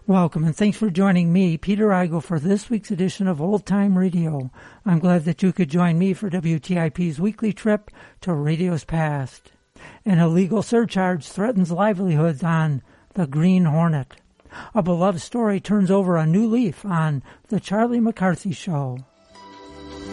Welcome, and thanks for joining me, Peter Igo, for this week's edition of Old Time Radio. I'm glad that you could join me for WTIP's weekly trip to radio's past. An illegal surcharge threatens livelihoods on the Green Hornet. A beloved story turns over a new leaf on The Charlie McCarthy Show.